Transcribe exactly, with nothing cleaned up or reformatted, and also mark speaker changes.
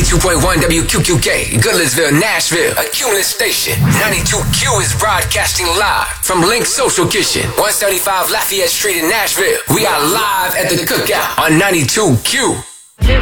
Speaker 1: ninety-two point one W Q Q K, Goodlettsville, Nashville, a Cumulus station. ninety-two Q is broadcasting live from Link Social Kitchen, one seventy-five Lafayette Street in Nashville. We are live at the Cookout on ninety-two Q.